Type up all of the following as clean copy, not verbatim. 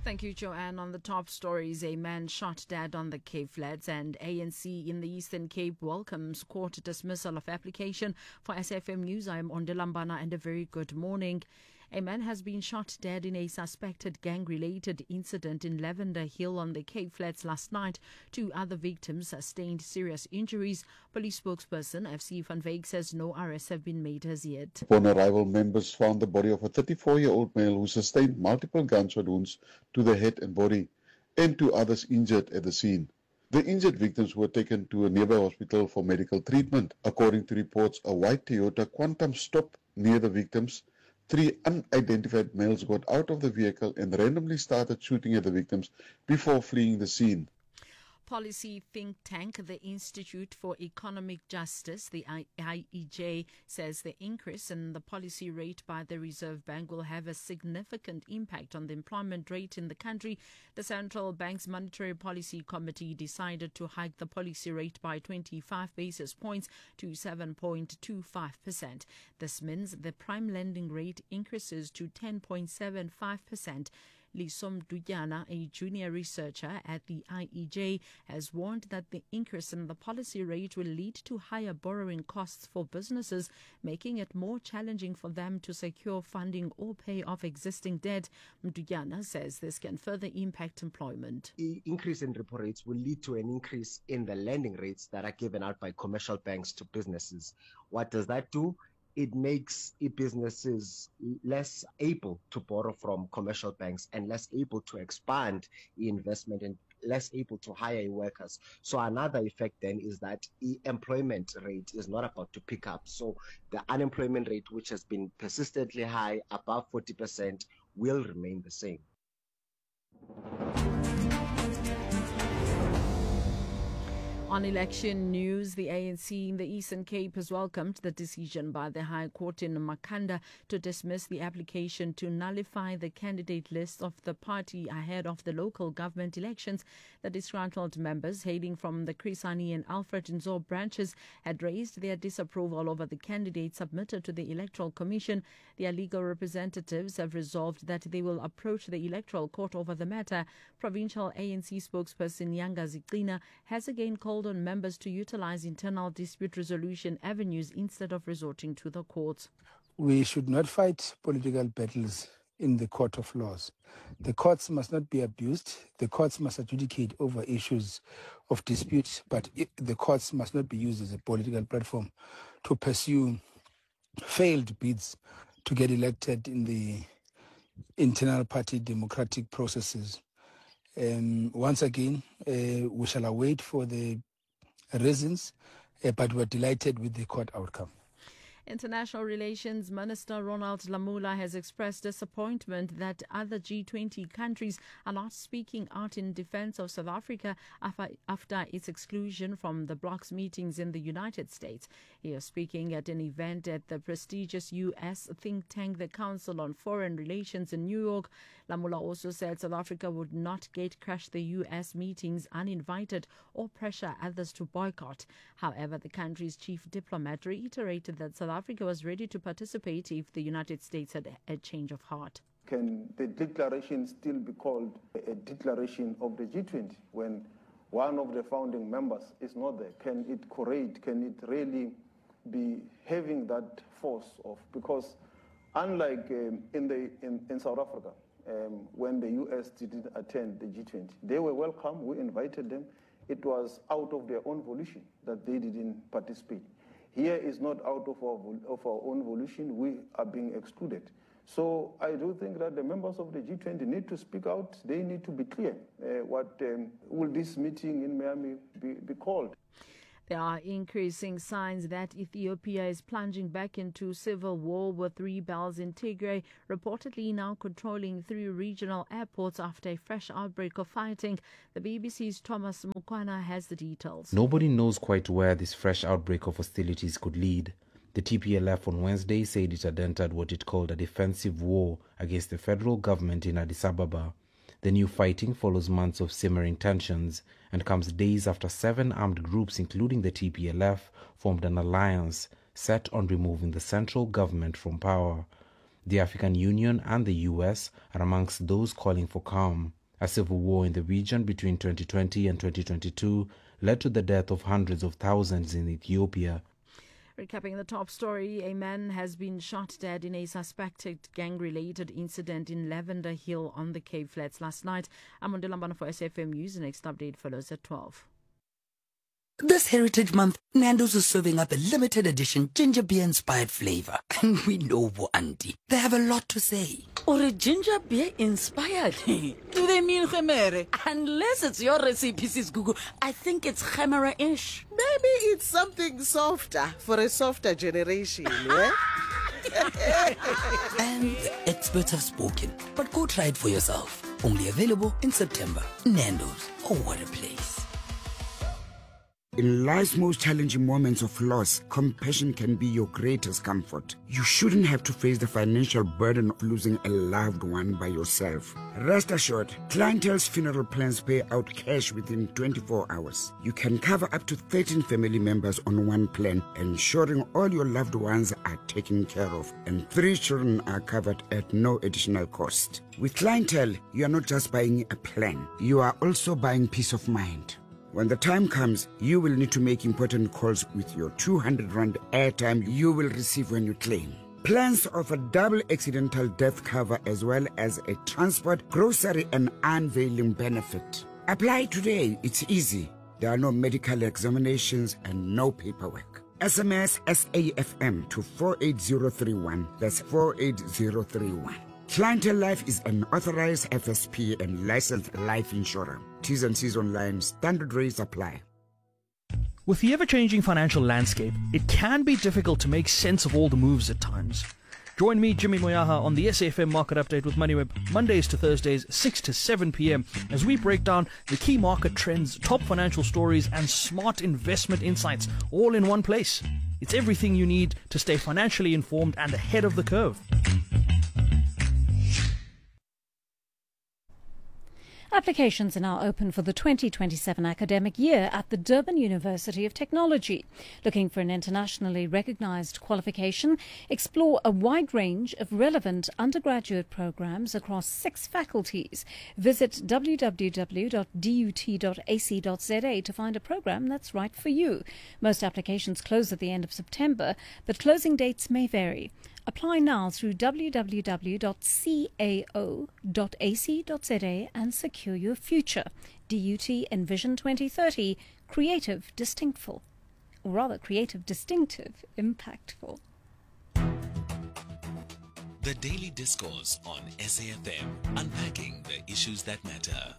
Thank you, Joanne. On the top stories, a man shot dead on the Cape Flats, and ANC in the Eastern Cape welcomes court dismissal of application. For SFM News, I am Ondelambana, and a very good morning. A man has been shot dead in a suspected gang-related incident in Lavender Hill on the Cape Flats last night. 2 other victims sustained serious injuries. Police spokesperson FC van Wyk says no arrests have been made as yet. Upon arrival, members found the body of a 34-year-old male who sustained multiple gunshot wounds to the head and body, and 2 others injured at the scene. The injured victims were taken to a nearby hospital for medical treatment. According to reports, a white Toyota Quantum stopped near the victims. 3 unidentified males got out of the vehicle and randomly started shooting at the victims before fleeing the scene. Policy think tank, the Institute for Economic Justice, the IEJ, says the increase in the policy rate by the Reserve Bank will have a significant impact on the employment rate in the country. The Central Bank's Monetary Policy Committee decided to hike the policy rate by 25 basis points to 7.25%. This means the prime lending rate increases to 10.75%. Lisom Duyana, a junior researcher at the IEJ, has warned that the increase in the policy rate will lead to higher borrowing costs for businesses, making it more challenging for them to secure funding or pay off existing debt. Duyana says this can further impact employment. The increase in repo rates will lead to an increase in the lending rates that are given out by commercial banks to businesses. What does that do? It makes businesses less able to borrow from commercial banks and less able to expand investment and less able to hire workers. So another effect then is that the employment rate is not about to pick up. So the unemployment rate, which has been persistently high, above 40%, will remain the same. On election news, the ANC in the Eastern Cape has welcomed the decision by the High Court in Makhanda to dismiss the application to nullify the candidate list of the party ahead of the local government elections. The disgruntled members, hailing from the Chris Hani and Alfred Nzo branches, had raised their disapproval over the candidates submitted to the Electoral Commission. Their legal representatives have resolved that they will approach the Electoral Court over the matter. Provincial ANC spokesperson Yanga Ziqina has again called on members to utilize internal dispute resolution avenues instead of resorting to the courts. We should not fight political battles in the court of laws. The courts must not be abused. The courts must adjudicate over issues of dispute, but the courts must not be used as a political platform to pursue failed bids to get elected in the internal party democratic processes. Once again, we shall await for the reasons, but we're delighted with the court outcome. International Relations Minister Ronald Lamola has expressed disappointment that other G20 countries are not speaking out in defense of South Africa after its exclusion from the bloc's meetings in the United States. He was speaking at an event at the prestigious U.S. think tank, the Council on Foreign Relations in New York. Lamola also said South Africa would not gate-crash the U.S. meetings uninvited or pressure others to boycott. However, the country's chief diplomat reiterated that South Africa was ready to participate if the United States had a change of heart. Can the declaration still be called a declaration of the G20 when one of the founding members is not there? Can it really be having that force of, because unlike in South Africa, when the US didn't attend the G20, they were welcome, we invited them. It was out of their own volition that they didn't participate. Here is not out of our own volition, we are being excluded. So I do think that the members of the G20 need to speak out. They need to be clear. What will this meeting in Miami be called? There are increasing signs that Ethiopia is plunging back into civil war, with rebels in Tigray reportedly now controlling 3 regional airports after a fresh outbreak of fighting. The BBC's Thomas Mukwana has the details. Nobody knows quite where this fresh outbreak of hostilities could lead. The TPLF on Wednesday said it had entered what it called a defensive war against the federal government in Addis Ababa. The new fighting follows months of simmering tensions and comes days after 7 armed groups, including the TPLF, formed an alliance set on removing the central government from power. The African Union and the US are amongst those calling for calm. A civil war in the region between 2020 and 2022 led to the death of hundreds of thousands in Ethiopia. Recapping the top story, a man has been shot dead in a suspected gang-related incident in Lavender Hill on the Cape Flats last night. I'm on Delambana for SFM News. The next update follows at 12. This Heritage Month, Nando's is serving up a limited edition ginger beer inspired flavor. And we know Auntie, they have a lot to say. Or a ginger beer inspired? Do they mean Khemere? Unless it's your recipe, Sis Gugu, I think it's Khemera-ish. Maybe it's something softer for a softer generation, yeah? And the experts have spoken. But go try it for yourself. Only available in September. Nando's. Oh, what a place. In life's most challenging moments of loss, compassion can be your greatest comfort. You shouldn't have to face the financial burden of losing a loved one by yourself. Rest assured, Clientele's funeral plans pay out cash within 24 hours. You can cover up to 13 family members on one plan, ensuring all your loved ones are taken care of, and 3 children are covered at no additional cost. With Clientele, you are not just buying a plan, you are also buying peace of mind. When the time comes, you will need to make important calls with your 200 Rand airtime you will receive when you claim. Plans offer double accidental death cover as well as a transport, grocery and unveiling benefit. Apply today, it's easy. There are no medical examinations and no paperwork. SMS SAFM to 48031. That's 48031. Clientele Life is an authorized FSP and licensed life insurer. T's and C's online. Standard rates apply. With the ever-changing financial landscape, it can be difficult to make sense of all the moves at times. Join me, Jimmy Moyaha, on the SAFM Market Update with MoneyWeb, Mondays to Thursdays, 6 to 7 p.m, as we break down the key market trends, top financial stories, and smart investment insights, all in one place. It's everything you need to stay financially informed and ahead of the curve. Applications are now open for the 2027 academic year at the Durban University of Technology. Looking for an internationally recognized qualification? Explore a wide range of relevant undergraduate programs across 6 faculties. Visit www.dut.ac.za to find a program that's right for you. Most applications close at the end of September, but closing dates may vary. Apply now through www.cao.ac.za and secure your future. DUT Envision 2030, creative, distinctive, impactful. The Daily Discourse on SAFM, unpacking the issues that matter.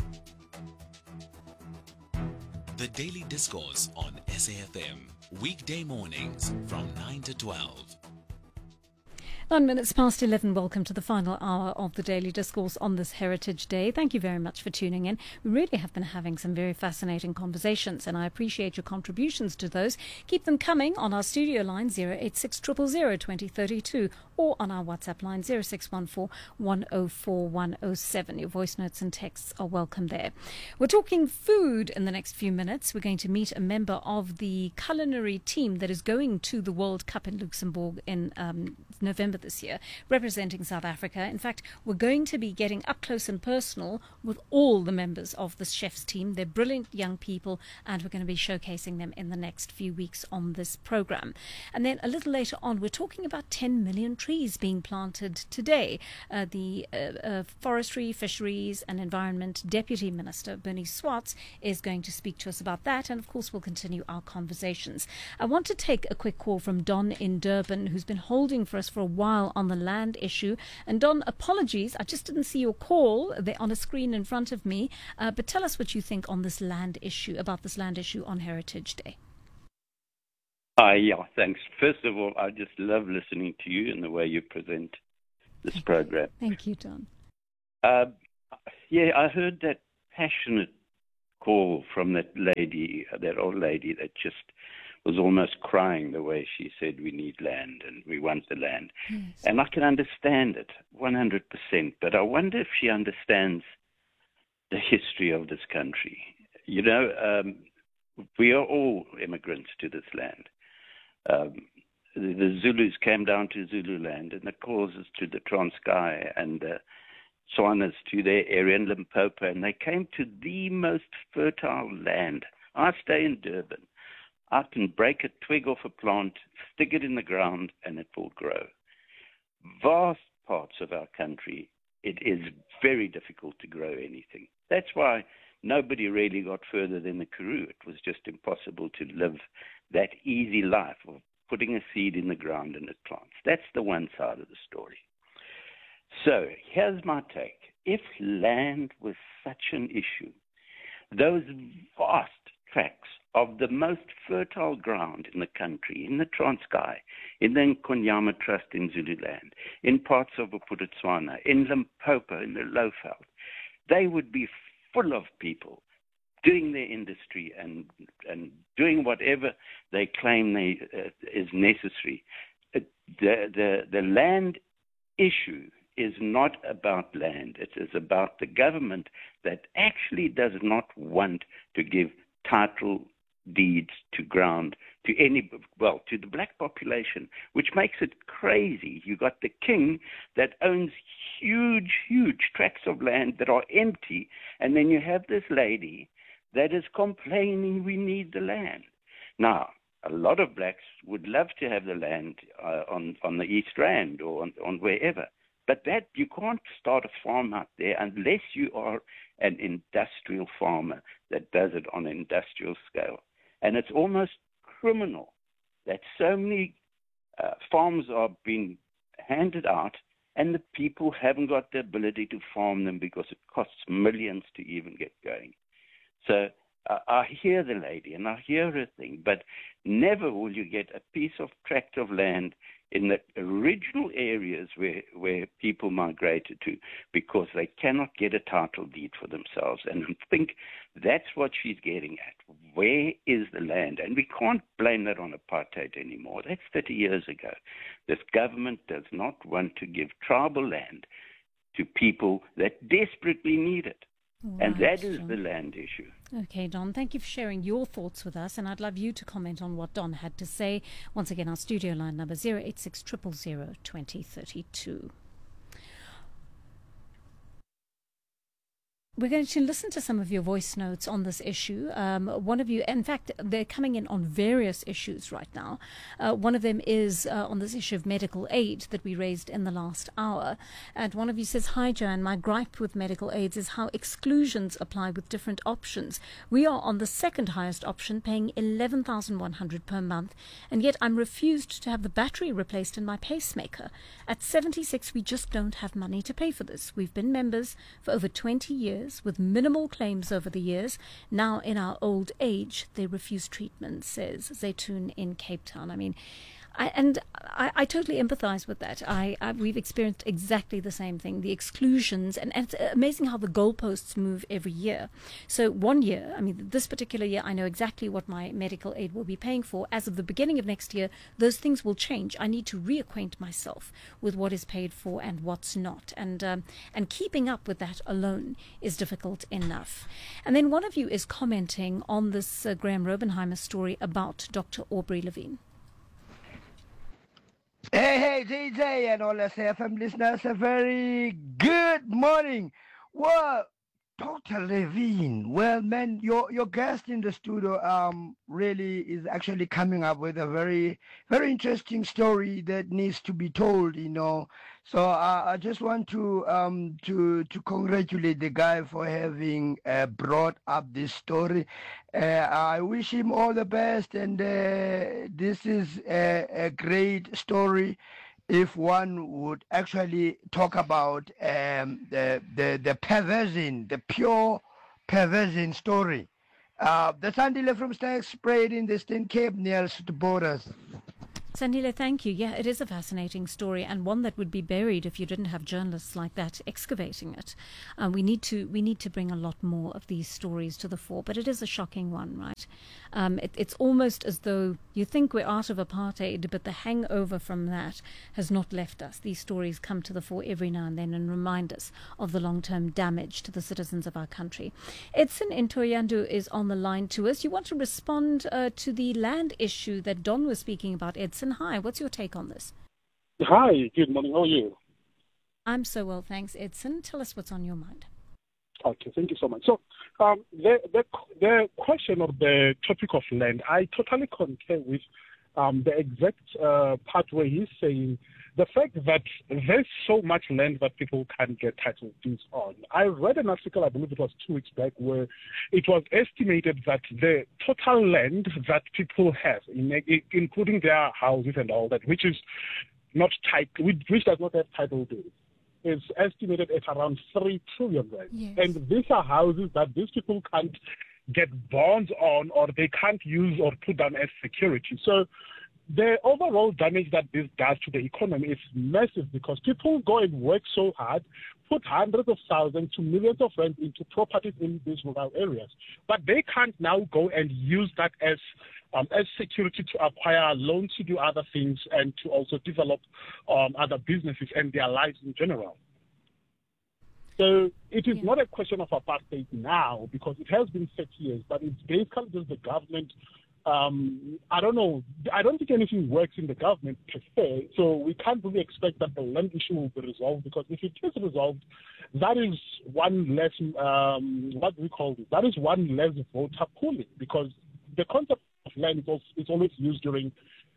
The Daily Discourse on SAFM, weekday mornings from 9 to 12. 9 minutes past 11. Welcome to the final hour of the Daily Discourse on this Heritage Day. Thank you very much for tuning in. We really have been having some very fascinating conversations, and I appreciate your contributions to those. Keep them coming on our studio line 086 000 2032 or on our WhatsApp line 0614 104 107. Your voice notes and texts are welcome there. We're talking food in the next few minutes. We're going to meet a member of the culinary team that is going to the World Cup in Luxembourg in November this year, representing South Africa. In fact, we're going to be getting up close and personal with all the members of the chef's team. They're brilliant young people, and we're going to be showcasing them in the next few weeks on this program. And then a little later on, we're talking about 10 million trees being planted today. The Forestry, Fisheries and Environment Deputy Minister, Bernie Swartz, is going to speak to us about that, and of course we'll continue our conversations. I want to take a quick call from Don in Durban, who's been holding for us for a while on the land issue. And Don, apologies, I just didn't see your call. They're on a screen in front of me. But tell us what you think on this land issue, about this land issue on Heritage Day. Yeah, thanks. First of all, I just love listening to you and the way you present this program. Thank you, Don. I heard that passionate call from that lady, that old lady that just was almost crying the way she said we need land and we want the land. Yes. And I can understand it 100%, but I wonder if she understands the history of this country. You know, we are all immigrants to this land. the Zulus came down to Zululand, and the Xhosas to the Transkei, and the Tswanas to their area in Limpopo, and they came to the most fertile land. I stay in Durban. I can break a twig off a plant, stick it in the ground, and it will grow. Vast parts of our country, it is very difficult to grow anything. That's why nobody really got further than the Karoo. It was just impossible to live that easy life of putting a seed in the ground and it plants. That's the one side of the story. So here's my take. If land was such an issue, those vast tracts of the most fertile ground in the country, in the Transkei, in the Nkonyama Trust in Zululand, in parts of Bophuthatswana, in Limpopo, in the Lowveld, they would be full of people doing their industry and doing whatever they claim is necessary. The land issue is not about land. It is about the government that actually does not want to give title deeds to ground to to the black population, which makes it crazy. You got the king that owns huge tracts of land that are empty, and then you have this lady that is complaining we need the land. Now, a lot of blacks would love to have the land on the East Rand or on wherever, but that you can't start a farm out there unless you are an industrial farmer that does it on an industrial scale. And it's almost criminal that so many farms are being handed out and the people haven't got the ability to farm them because it costs millions to even get going. So I hear the lady and I hear her thing, but never will you get a piece of tract of land in the original areas where people migrated to because they cannot get a title deed for themselves. And I think that's what she's getting at. Where is the land? And we can't blame that on apartheid anymore. That's 30 years ago. This government does not want to give tribal land to people that desperately need it. Right, and that is Don. the land issue. Okay, Don, thank you for sharing your thoughts with us, and I'd love you to comment on what Don had to say. Once again, our studio line number 086 000 2032. We're going to listen to some of your voice notes on this issue. One of you, in fact, they're coming in on various issues right now. One of them is on this issue of medical aid that we raised in the last hour. And one of you says, "Hi, Joanne, my gripe with medical aids is how exclusions apply with different options. We are on the second highest option, paying 11,100 per month, and yet I'm refused to have the battery replaced in my pacemaker. At 76, we just don't have money to pay for this. We've been members for over 20 years. With minimal claims over the years. Now, in our old age, they refuse treatment," says Zaytun in Cape Town. I mean, I totally empathize with that. We've experienced exactly the same thing, the exclusions, and it's amazing how the goalposts move every year. So 1 year, I mean, this particular year, I know exactly what my medical aid will be paying for. As of the beginning of next year, those things will change. I need to reacquaint myself with what is paid for and what's not. And keeping up with that alone is difficult enough. And then one of you is commenting on this Graham Robenheimer story about Dr. Aubrey Levine. Hey, JJ and all SAFM listeners, a very good morning. Well, Dr. Levine, well, man, your guest in the studio really is actually coming up with a very, very interesting story that needs to be told, you know. So I just want to congratulate the guy for having brought up this story. I wish him all the best, and this is a great story. If one would actually talk about the perversion, the pure perversion story. The Sandile from Stags sprayed in the Eastern Cape near the borders. Sandile, thank you. Yeah, it is a fascinating story, and one that would be buried if you didn't have journalists like that excavating it. We need to bring a lot more of these stories to the fore, but it is a shocking one, right? It's almost as though you think we're out of apartheid, but the hangover from that has not left us. These stories come to the fore every now and then and remind us of the long-term damage to the citizens of our country. Edson in Toyandu is on the line to us. You want to respond to the land issue that Don was speaking about, Edson? Edson, hi. What's your take on this? Hi, good morning. How are you? I'm so well, thanks, Edson. Tell us what's on your mind. Okay, thank you so much. So, the question of the topic of land, I totally concur with the exact part where he's saying the fact that there's so much land that people can't get title deeds on. I read an article, I believe it was 2 weeks back, where it was estimated that the total land that people have, including their houses and all that, which is not which does not have title deeds, is estimated at around 3 trillion rand. Yes. And these are houses that these people can't get bonds on, or they can't use or put down as security. So the overall damage that this does to the economy is massive, because people go and work so hard, put hundreds of thousands to millions of rand into properties in these rural areas, but they can't now go and use that as security to acquire loans, to do other things, and to also develop other businesses and their lives in general. So it is not a question of apartheid now, because it has been 30 years, but it's basically just the government. I don't know. I don't think anything works in the government per se, so we can't really expect that the land issue will be resolved, because if it is resolved, that is one less, what we call it, that is one less voter pooling, because the concept of land is always used during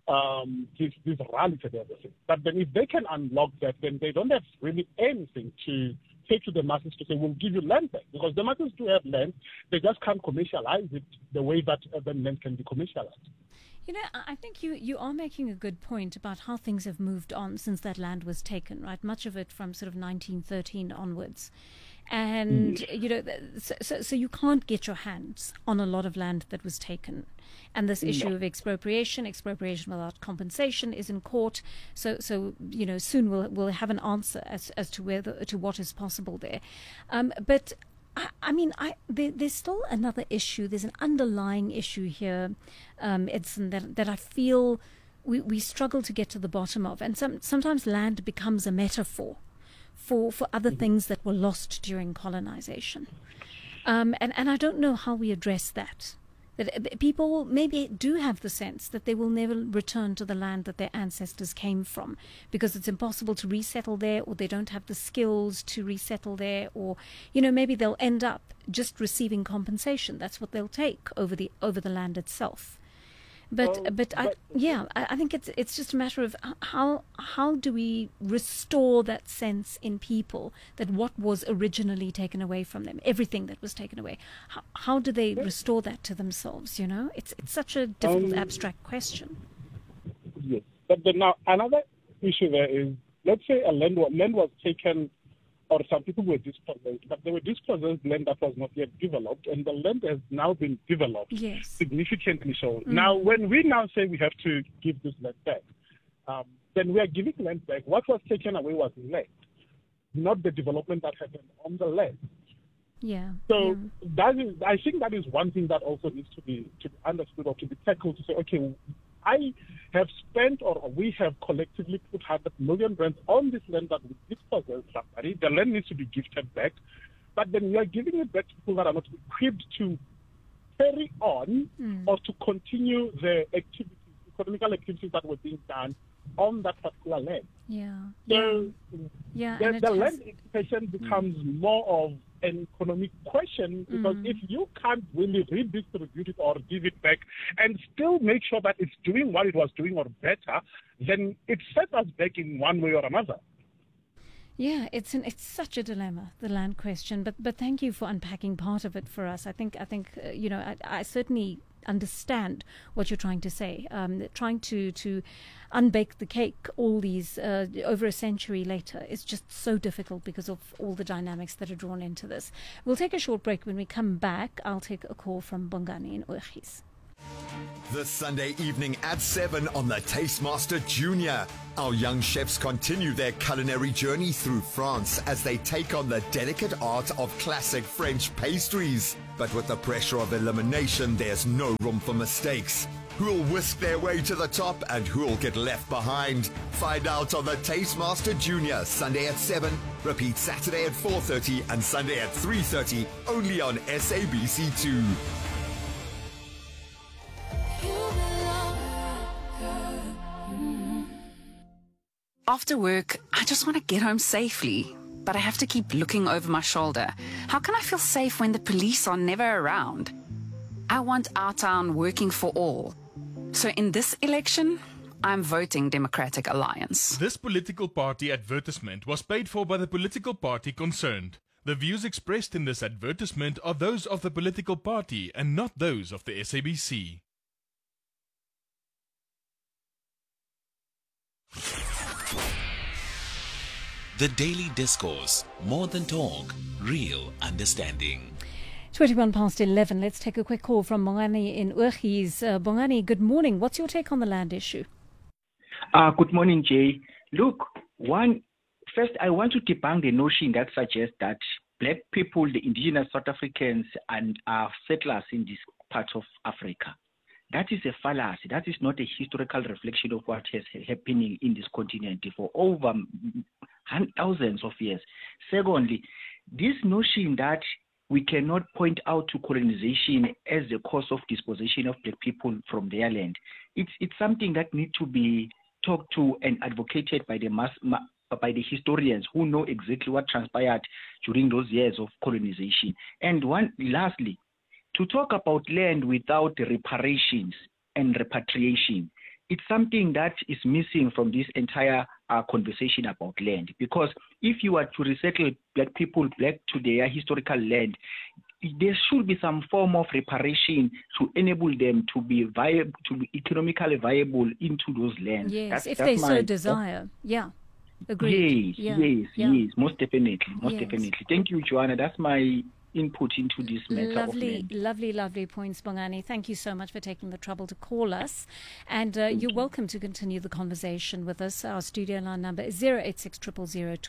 these rallies and everything. But then if they can unlock that, then they don't have really anything to say to the masses to say, we'll give you land back, because the masses do have land, they just can't commercialize it the way that urban land can be commercialized. You know, I think you are making a good point about how things have moved on since that land was taken, right? Much of it from sort of 1913 onwards. And, you know, so you can't get your hands on a lot of land that was taken. And this issue of expropriation without compensation is in court. So you know, soon we'll have an answer as to to what is possible there. But I mean, there's still another issue. There's an underlying issue here, Edson, that I feel we struggle to get to the bottom of. And sometimes land becomes a metaphor for other things that were lost during colonization. And I don't know how we address that. That people maybe do have the sense that they will never return to the land that their ancestors came from, because it's impossible to resettle there, or they don't have the skills to resettle there, or, you know, maybe they'll end up just receiving compensation. That's what they'll take over the land itself. But I think it's just a matter of how do we restore that sense in people that what was originally taken away from them, everything that was taken away, how do they restore that to themselves? You know, it's such a difficult, abstract question. Yes, but then now another issue there is, let's say a land was taken, or some people were dispossessed, but they were dispossessed land that was not yet developed, and the land has now been developed, significantly so. Now, when we now say we have to give this land back, then we are giving land back. What was taken away was land, not the development that happened on the land. Yeah. So I think that is one thing that also needs to be understood, or to be tackled, to say, okay, I have spent, or we have collectively put 100 million rand on this land that we dispossessed somebody. The land needs to be gifted back, but then we are giving it back to people that are not equipped to carry on or to continue the activities, economical activities that were being done on that particular land. So the land question becomes more of an economic question, because if you can't really redistribute it or give it back and still make sure that it's doing what it was doing or better, then it sets us back in one way or another. Yeah, it's such a dilemma, the land question. But thank you for unpacking part of it for us. I think you know, I certainly understand what you're trying to say. Trying to unbake the cake all these over a century later is just so difficult because of all the dynamics that are drawn into this. We'll take a short break. When we come back, I'll take a call from Bongani in Oortjies. This Sunday evening at 7 on the Tastemaster Junior. Our young chefs continue their culinary journey through France as they take on the delicate art of classic French pastries. But with the pressure of elimination, there's no room for mistakes. Who'll whisk their way to the top and who'll get left behind? Find out on the Tastemaster Junior, Sunday at 7, repeat Saturday at 4:30 and Sunday at 3:30, only on SABC2. After work, I just want to get home safely, but I have to keep looking over my shoulder. How can I feel safe when the police are never around? I want our town working for all. So in this election, I'm voting Democratic Alliance. This political party advertisement was paid for by the political party concerned. The views expressed in this advertisement are those of the political party and not those of the SABC. The Daily Discourse. More than talk, real understanding. 21 past 11. Let's take a quick call from Bongani in Urgis. Bongani, good morning. What's your take on the land issue? Good morning, Jay. Look, first I want to debunk the notion that suggests that black people, the indigenous South Africans, are settlers in this part of Africa. That is a fallacy. That is not a historical reflection of what has happening in this continent for over thousands of years. Secondly, this notion that we cannot point out to colonization as the cause of dispossession of black people from their land, it's something that needs to be talked to and advocated by the historians who know exactly what transpired during those years of colonization. And lastly, to talk about land without reparations and repatriation, it's something that is missing from this entire conversation about land. Because if you are to resettle black people back to their historical land, there should be some form of reparation to enable them to be viable, to be economically viable into those lands. Yes, if they so desire. Yeah. Agreed. Yes, most definitely. Thank you, Joanna. That's my input into this matter of land. Lovely points, Bongani. Thank you so much for taking the trouble to call us. And you're welcome to continue the conversation with us. Our studio line number is 086 000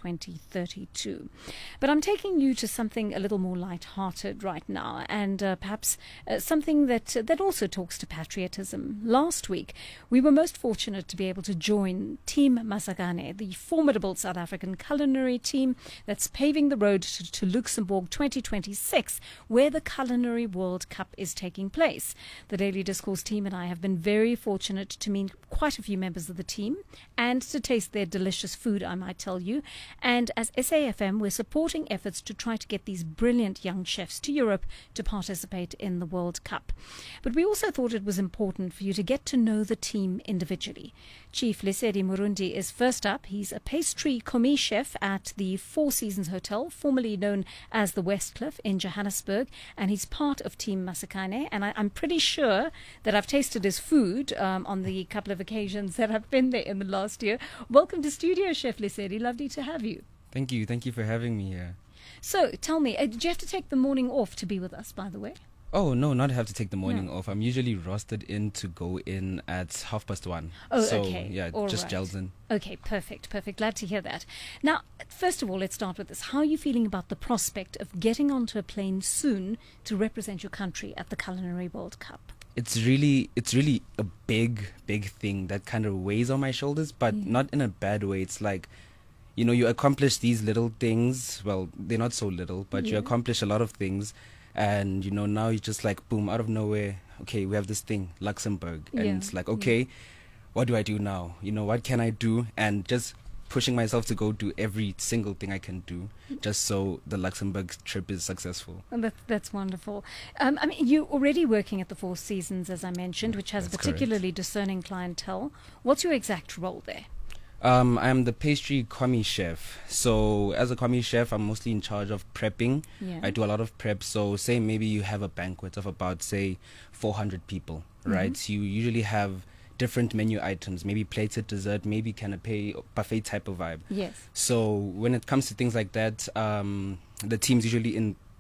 2032. But I'm taking you to something a little more light-hearted right now, and perhaps something that also talks to patriotism. Last week, we were most fortunate to be able to join Team Masakane, the formidable South African culinary team that's paving the road to Luxembourg 2026, where the Culinary World Cup is taking place. The Daily Discourse team and I have been very fortunate to meet quite a few members of the team and to taste their delicious food, I might tell you. And as SAFM, we're supporting efforts to try to get these brilliant young chefs to Europe to participate in the World Cup. But we also thought it was important for you to get to know the team individually. Chief Lesedi Murundi is first up. He's a pastry commis chef at the Four Seasons Hotel, formerly known as the Westcliff in Johannesburg, and he's part of Team Masakane. And I'm pretty sure that I've tasted his food on the couple of occasions that I've been there in the last year. Welcome to studio, Chef Lesedi. Lovely to have you. Thank you for having me here. So tell me, did you have to take the morning off to be with us, by the way? Oh, no, not have to take the morning off. I'm usually rostered in to go in at 1:30. Oh, so, okay. Yeah, all just right. gels in. Okay, perfect. Glad to hear that. Now, first of all, let's start with this. How are you feeling about the prospect of getting onto a plane soon to represent your country at the Culinary World Cup? It's really a big thing that kind of weighs on my shoulders, but not in a bad way. It's like, you accomplish these little things. Well, they're not so little, but you accomplish a lot of things. And, now you're just like, boom, out of nowhere, okay, we have this thing, Luxembourg. And it's like, okay, what do I do now? What can I do? And just pushing myself to go do every single thing I can do just so the Luxembourg trip is successful. And that's wonderful. You're already working at the Four Seasons, as I mentioned, which has a particularly discerning clientele. What's your exact role there? I'm the pastry commis chef. So as a commis chef, I'm mostly in charge of prepping. Yeah. I do a lot of prep. So say maybe you have a banquet of about, say, 400 people, right? So you usually have different menu items, maybe plated dessert, maybe canapé, buffet type of vibe. Yes. So when it comes to things like that, the team's usually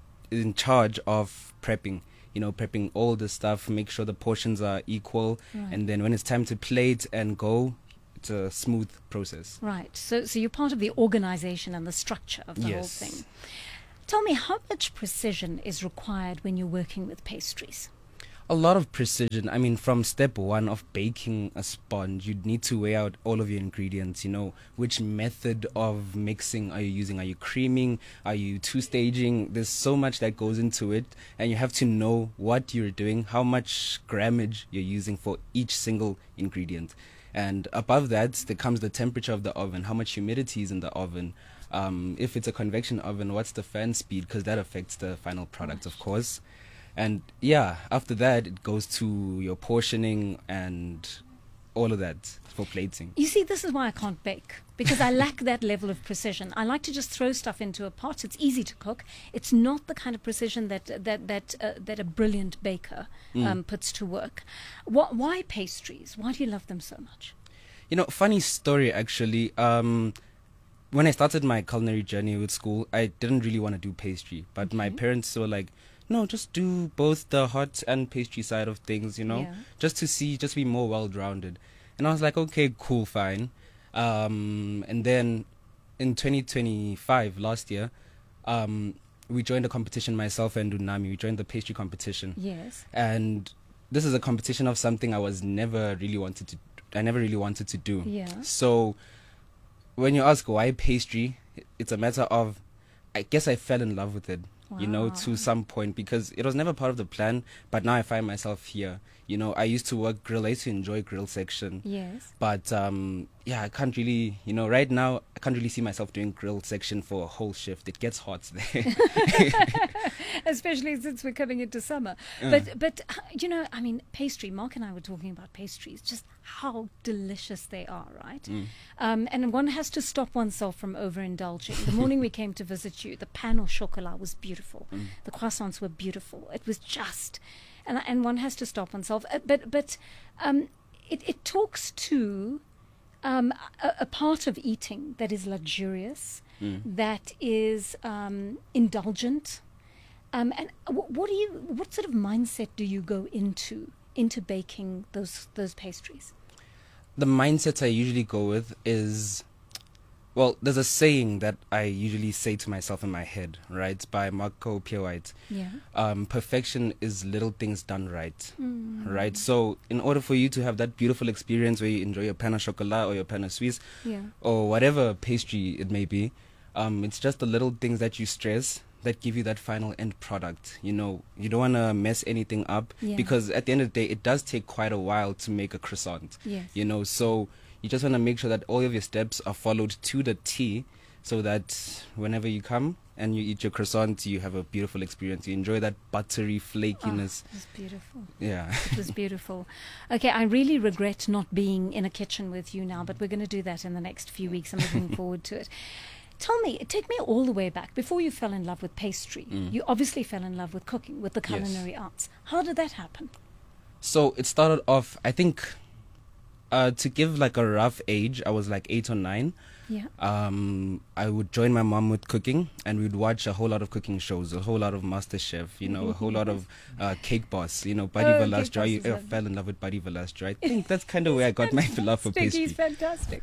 in charge of prepping. Prepping all the stuff, make sure the portions are equal. Right. And then when it's time to plate and go, it's a smooth process. Right. So you're part of the organization and the structure of the whole thing. Tell me, how much precision is required when you're working with pastries? A lot of precision. I mean, from step one of baking a sponge, you'd need to weigh out all of your ingredients. Which method of mixing are you using? Are you creaming? Are you two-staging? There's so much that goes into it, and you have to know what you're doing, how much grammage you're using for each single ingredient. And above that, there comes the temperature of the oven, how much humidity is in the oven. If it's a convection oven, what's the fan speed? Because that affects the final product, of course. And yeah, after that, it goes to your portioning and all of that for plating. You see, this is why I can't bake, because I lack that level of precision. I like to just throw stuff into a pot. It's easy to cook. It's not the kind of precision that a brilliant baker puts to work. Why pastries? Why do you love them so much? You know, funny story actually. When I started my culinary journey with school, I didn't really want to do pastry, but my parents were like, no, just do both the hot and pastry side of things, you know, just be more well-rounded. And I was like, okay, cool, fine. And then in 2025, last year, we joined a competition, myself and Unami. We joined the pastry competition. Yes. And this is a competition of something I never really wanted to do. Yeah. So when you ask why pastry, it's a matter of, I guess I fell in love with it. You know, to some point, because it was never part of the plan, but now I find myself here. You know, I used to work grill. I used to enjoy grill section. Yes. But, yeah, I can't really, you know, right now, I can't really see myself doing grill section for a whole shift. It gets hot there. Especially since we're coming into summer. But you know, I mean, pastry, Mark and I were talking about pastries, just how delicious they are, right? And one has to stop oneself from overindulging. The morning we came to visit you, the pain au chocolat was beautiful. The croissants were beautiful. It was just... And one has to stop oneself. But it talks to a part of eating that is luxurious, that is indulgent. And what sort of mindset do you go into baking those pastries? The mindset I usually go with is, well, there's a saying that I usually say to myself in my head, right? By Marco Pierre-White. Yeah. Perfection is little things done right, right? So in order for you to have that beautiful experience where you enjoy your pain au chocolat or your pain au suisse, or whatever pastry it may be, it's just the little things that you stress that give you that final end product. You know, you don't want to mess anything up, because at the end of the day, it does take quite a while to make a croissant. Yes. You know, so you just want to make sure that all of your steps are followed to the T, so that whenever you come and you eat your croissant, you have a beautiful experience. You enjoy that buttery flakiness. Oh, it was beautiful. Yeah. It was beautiful. Okay, I really regret not being in a kitchen with you now, but we're going to do that in the next few weeks. I'm looking forward to it. Tell me, take me all the way back. Before you fell in love with pastry, you obviously fell in love with cooking, with the culinary arts. How did that happen? So it started off, I think, to give like a rough age, I was like 8 or 9. Yeah. I would join my mom with cooking, and we'd watch a whole lot of cooking shows, a whole lot of MasterChef, you know, a whole lot of Cake Boss, you know, Buddy Velastra. I fell in love with Buddy Velastra. I think that's kind of where I got my love for pastry. He's fantastic.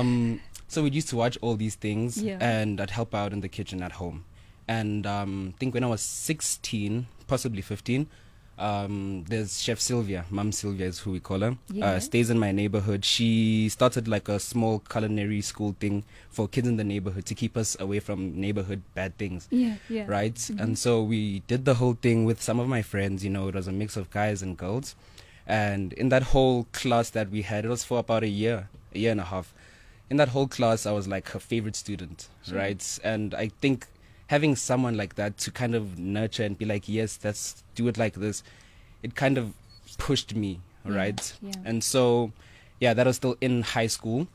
So we used to watch all these things, Yeah. and I'd help out in the kitchen at home. And I think when I was 16, possibly 15, there's Chef Sylvia, Mom Sylvia is who we call her, Yeah. stays in my neighborhood. She started like a small culinary school thing for kids in the neighborhood to keep us away from neighborhood bad things. Yeah, yeah. Right? And so we did the whole thing with some of my friends, you know, it was a mix of guys and girls. And in that whole class that we had, it was for about a year and a half. In that whole class, I was like her favorite student, Sure. right? And I think having someone like that to kind of nurture and be like, yes, let's do it like this, it kind of pushed me, right? yeah. And so, yeah, that was still in high school.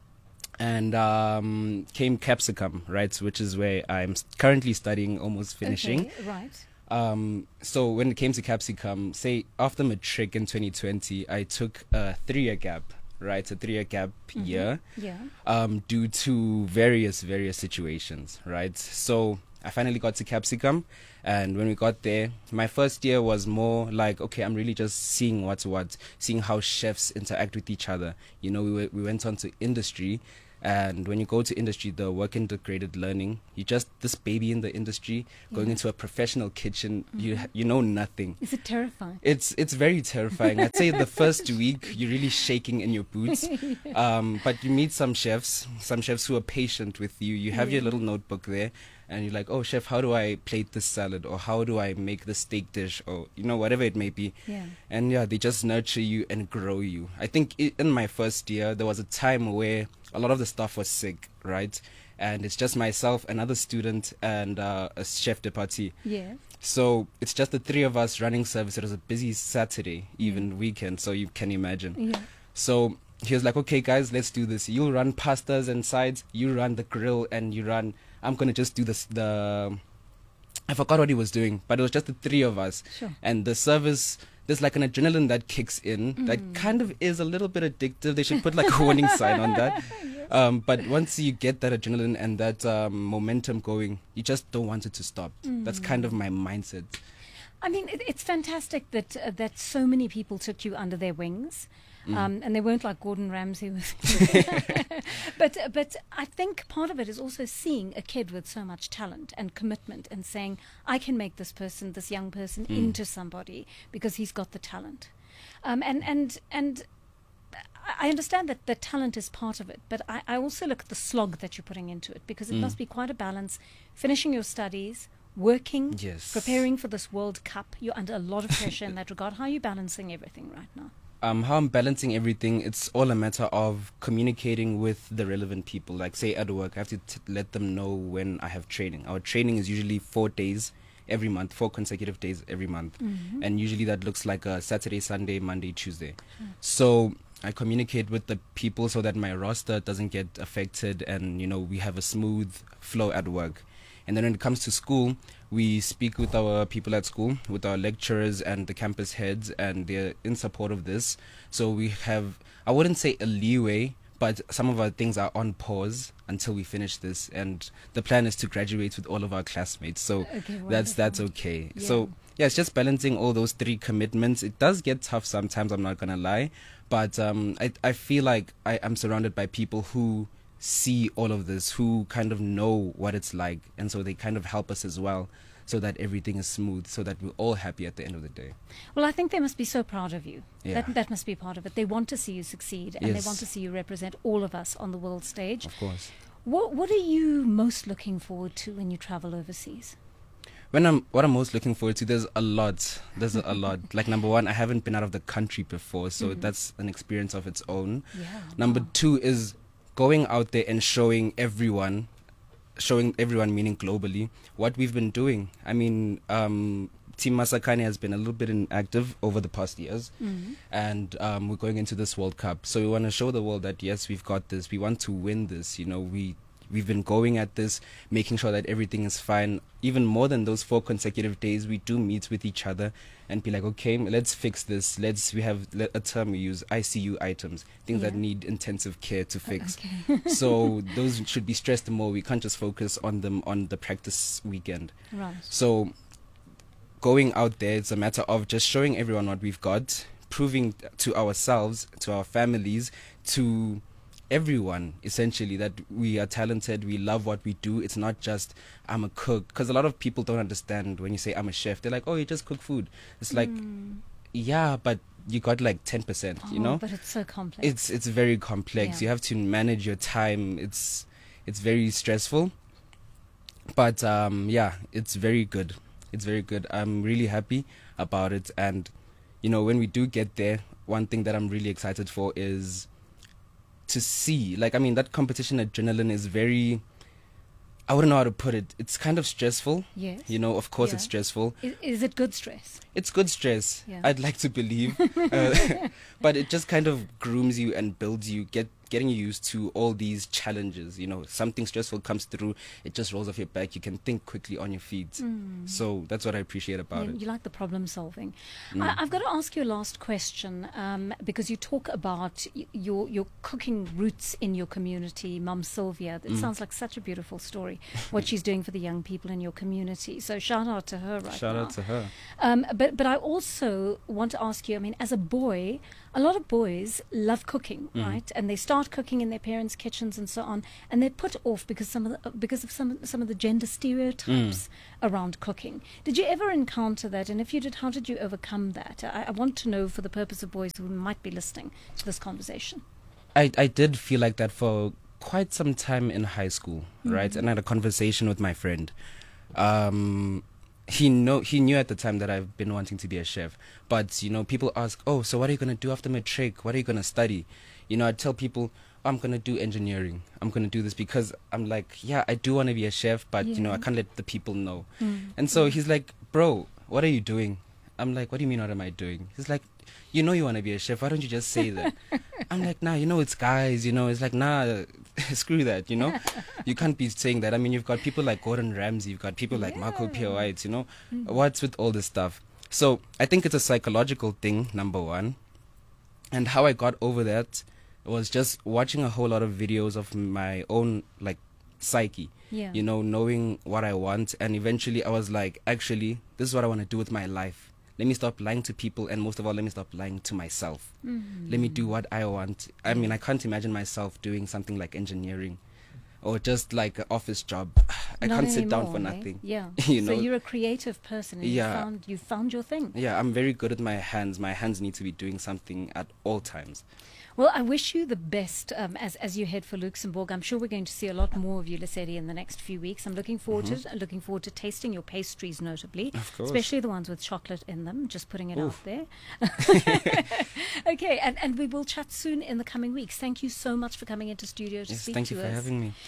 And came Capsicum, right? Which is where I'm currently studying, almost finishing. Okay, right. So when it came to Capsicum, say after matric in 2020, I took a 3-year gap, right? A 3-year gap year. Yeah. Due to various situations, right? So I finally got to Capsicum, and when we got there, my first year was more like, okay, I'm really just seeing what's what, seeing how chefs interact with each other. You know, we went on to industry, and when you go to industry, the work integrated learning, you're just this baby in the industry going Yeah. into a professional kitchen. You know nothing. Is it terrifying? It's very terrifying. I'd say the first week you're really shaking in your boots, but you meet some chefs who are patient with you. You have your Yeah. little notebook there, and you're like, oh chef, how do I plate this salad, or how do I make this steak dish, or whatever it may be. Yeah. And they just nurture you and grow you. I think in my first year there was a time where a lot of the staff was sick, right? And it's just myself, another student, and a chef de partie. Yeah. So it's just the three of us running service. It was a busy Saturday, even weekend, so you can imagine. Yeah. So he was like, okay guys, let's do this. You'll run pastas and sides, you run the grill, and I'm going to just do I forgot what he was doing, but it was just the three of us. Sure. And the service, there's like an adrenaline that kicks in that kind of is a little bit addictive. They should put like a warning sign on that. But once you get that adrenaline and that momentum going, you just don't want it to stop. That's kind of my mindset. I mean, it's fantastic that so many people took you under their wings. And they weren't like Gordon Ramsay with but I think part of it is also seeing a kid with so much talent and commitment and saying, I can make this young person into somebody because he's got the talent. And I understand that the talent is part of it, but I also look at the slog that you're putting into it, because it must be quite a balance, finishing your studies, working, preparing for this World Cup. You're under a lot of pressure in that regard. How are you balancing everything right now? How I'm balancing everything, it's all a matter of communicating with the relevant people. Like, say at work, I have to let them know when I have training. Our training is usually 4 days every month, 4 consecutive days every month. And usually that looks like a Saturday, Sunday, Monday, Tuesday. So I communicate with the people so that my roster doesn't get affected, and we have a smooth flow at work. And then when it comes to school, we speak with our people at school, with our lecturers and the campus heads, and they're in support of this. So we have, I wouldn't say a leeway, but some of our things are on pause until we finish this. And the plan is to graduate with all of our classmates. So that's okay. Yeah. So it's just balancing all those 3 commitments. It does get tough sometimes, I'm not going to lie. But I feel like I'm surrounded by people who see all of this, who kind of know what it's like, and so they kind of help us as well, so that everything is smooth, so that we're all happy at the end of the day. Well, I think they must be so proud of you. Yeah. That must be part of it. They want to see you succeed, and they want to see you represent all of us on the world stage. Of course. What are you most looking forward to when you travel overseas? What I'm most looking forward to, there's a lot. Like, number 1, I haven't been out of the country before, so that's an experience of its own. Yeah. Number 2 is going out there and showing everyone, meaning globally, what we've been doing. I mean, Team Masakane has been a little bit inactive over the past years, and we're going into this World Cup. So we want to show the world that, yes, we've got this. We want to win this. We've been going at this, making sure that everything is fine. Even more than those 4 consecutive days, we do meet with each other and be like, okay, let's fix this. We have a term we use, ICU items, things that need intensive care to fix. Okay. So those should be stressed more. We can't just focus on them on the practice weekend. Right. So going out there, it's a matter of just showing everyone what we've got, proving to ourselves, to our families, to everyone, essentially, that we are talented, we love what we do. It's not just, I'm a cook, because a lot of people don't understand when you say I'm a chef. They're like, oh, you just cook food. It's like, yeah, but you got like 10%, But it's so complex. It's very complex. Yeah. You have to manage your time. It's very stressful, but it's very good. It's very good. I'm really happy about it. And when we do get there, one thing that I'm really excited for is to see, that competition adrenaline is very, I wouldn't know how to put it. It's kind of stressful. Yes. Of course it's stressful. Is it good stress? It's good stress. Yeah. I'd like to believe. But it just kind of grooms you and builds you, getting you used to all these challenges. Something stressful comes through, it just rolls off your back. You can think quickly on your feet. So that's what I appreciate about it. You like the problem solving. I've got to ask you a last question, because you talk about your cooking roots in your community, Mum Sylvia. It sounds like such a beautiful story, what she's doing for the young people in your community. So shout out to her right now. Shout out to her. But I also want to ask you, as a boy, a lot of boys love cooking, right? And they start cooking in their parents' kitchens and so on, and they're put off because of some of the gender stereotypes around cooking. Did you ever encounter that? And if you did, how did you overcome that? I want to know, for the purpose of boys who might be listening to this conversation. I did feel like that for quite some time in high school, right? Mhm. And I had a conversation with my friend. He knew at the time that I've been wanting to be a chef. But, people ask, oh, so what are you going to do after matric? What are you going to study? I tell people, I'm going to do engineering. I'm going to do this because I'm like, yeah, I do want to be a chef, but, I can't let the people know. And so he's like, bro, what are you doing? I'm like, what do you mean, what am I doing? He's like, you want to be a chef. Why don't you just say that? I'm like, nah, it's guys, It's like, nah, screw that, You can't be saying that. I mean, you've got people like Gordon Ramsay. You've got people like Marco Pierre White, What's with all this stuff? So I think it's a psychological thing, number one. And how I got over that was just watching a whole lot of videos of my own, like, psyche. Yeah. Knowing what I want. And eventually I was like, actually, this is what I want to do with my life. Let me stop lying to people, and most of all, let me stop lying to myself. Let me do what I want. I mean, I can't imagine myself doing something like engineering or just like an office job. I Not can't sit down for anymore, eh? nothing. Yeah. So you're a creative person. And Yeah. You found your thing. Yeah, I'm very good at my hands. My hands need to be doing something at all times. Well, I wish you the best as you head for Luxembourg. I'm sure we're going to see a lot more of you, Lesedi, in the next few weeks. I'm looking forward to it. I'm looking forward to tasting your pastries, notably. Of course. Especially the ones with chocolate in them. Just putting it Oof. out there. Okay, and we will chat soon in the coming weeks. Thank you so much for coming into studio to Yes, speak thank to you us. for having me.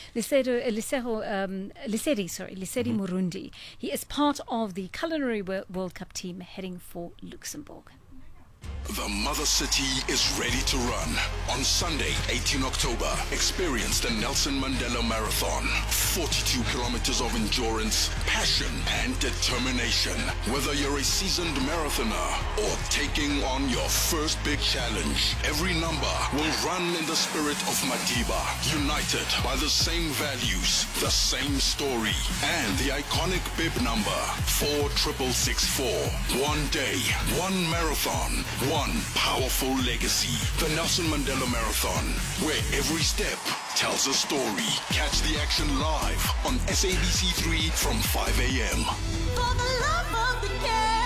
Lesedi Murundi. He is part of the Culinary World Cup team heading for Luxembourg. The Mother City is ready to run. On Sunday, 18 October, experience the Nelson Mandela Marathon. 42 kilometers of endurance, passion, and determination. Whether you're a seasoned marathoner or taking on your first big challenge, every number will run in the spirit of Madiba. United by the same values, the same story, and the iconic bib number, 46664. One day, one marathon, one powerful legacy. The Nelson Mandela Marathon, where every step tells a story. Catch the action live on SABC3 from 5 a.m. For the love of the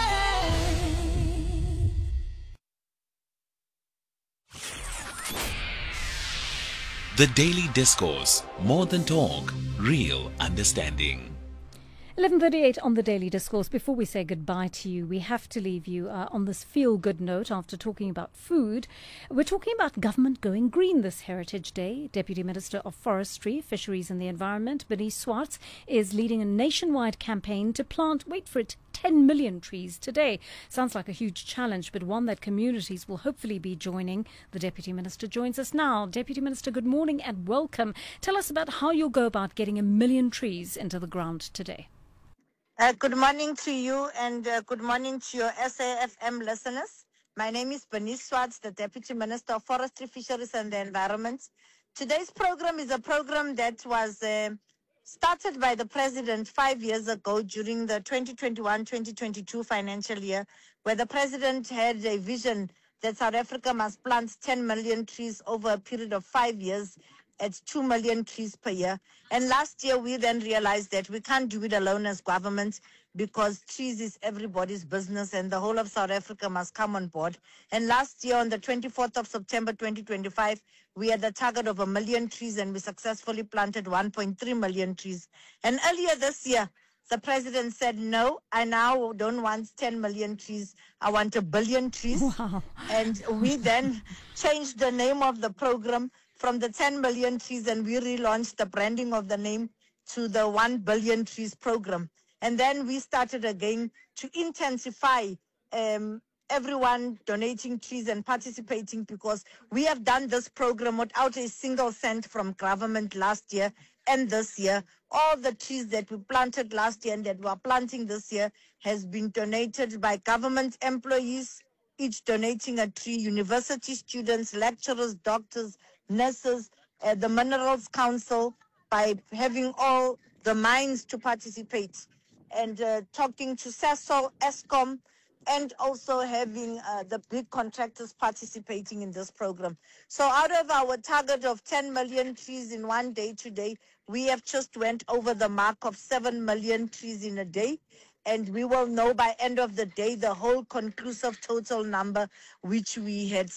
game. The Daily Discourse. More than talk, real understanding. 11:38 on the Daily Discourse. Before we say goodbye to you, we have to leave you on this feel-good note after talking about food. We're talking about government going green this Heritage Day. Deputy Minister of Forestry, Fisheries and the Environment, Bernice Swartz, is leading a nationwide campaign to plant, wait for it, 10 million trees today. Sounds like a huge challenge, but one that communities will hopefully be joining. The Deputy Minister joins us now. Deputy Minister, good morning and welcome. Tell us about how you'll go about getting 1 million trees into the ground today. Good morning to you and good morning to your SAFM listeners. My name is Bernice Swartz, the Deputy Minister of Forestry, Fisheries and the Environment. Today's program is a program that was started by the President 5 years ago during the 2021-2022 financial year, where the President had a vision that South Africa must plant 10 million trees over a period of 5 years at 2 million trees per year. And last year, we then realized that we can't do it alone as government because trees is everybody's business and the whole of South Africa must come on board. And last year, on the 24th of September 2025, we had the target of 1 million trees and we successfully planted 1.3 million trees. And earlier this year, the President said, no, I now don't want 10 million trees. I want 1 billion trees. Wow. And we then changed the name of the program from the 10 million trees, and we relaunched the branding of the name to the 1 billion trees program. And then we started again to intensify everyone donating trees and participating, because we have done this program without a single cent from government last year and this year. All the trees that we planted last year and that we are planting this year has been donated by government employees, each donating a tree, university students, lecturers, doctors, nurses, the Minerals Council, by having all the mines to participate, and talking to SASOL, ESCOM, and also having the big contractors participating in this program. So out of our target of 10 million trees in one day today, we have just went over the mark of 7 million trees in a day. And we will know by end of the day the whole conclusive total number which we had